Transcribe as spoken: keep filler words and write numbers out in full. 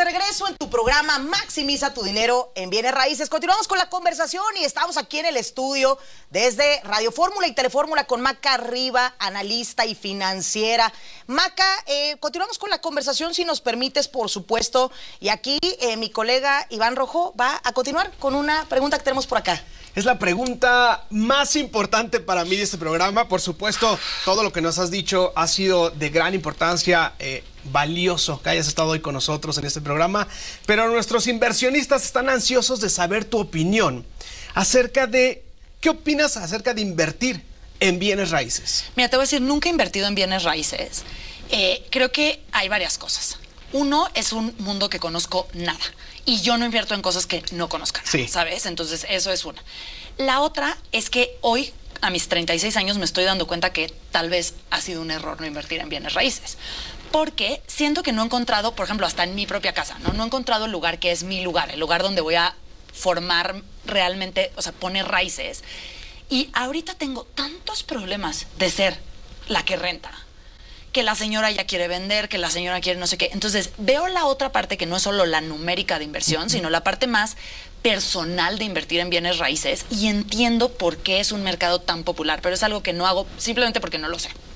de regreso en tu programa Maximiza tu dinero en bienes raíces. Continuamos con la conversación y estamos aquí en el estudio desde Radio Fórmula y Telefórmula con Maca Riva, analista y financiera. Maca, eh, continuamos con la conversación, si nos permites, por supuesto. Y aquí eh, mi colega Iván Rojo va a continuar con una pregunta que tenemos por acá. Es la pregunta más importante para mí de este programa. Por supuesto, todo lo que nos has dicho ha sido de gran importancia, eh, valioso que hayas estado hoy con nosotros en este programa. Pero nuestros inversionistas están ansiosos de saber tu opinión acerca de, ¿qué opinas acerca de invertir en bienes raíces? Mira, te voy a decir, nunca he invertido en bienes raíces. Eh, creo que hay varias cosas. Uno, es un mundo que conozco nada. Y yo no invierto en cosas que no conozcan, sí. ¿Sabes? Entonces, eso es una. La otra es que hoy, a mis treinta y seis años, me estoy dando cuenta que tal vez ha sido un error no invertir en bienes raíces. Porque siento que no he encontrado, por ejemplo, hasta en mi propia casa, ¿no? No he encontrado el lugar que es mi lugar, el lugar donde voy a formar realmente, o sea, poner raíces. Y ahorita tengo tantos problemas de ser la que renta, que la señora ya quiere vender, que la señora quiere no sé qué. Entonces, veo la otra parte que no es solo la numérica de inversión, sino la parte más personal de invertir en bienes raíces y entiendo por qué es un mercado tan popular, pero es algo que no hago simplemente porque no lo sé.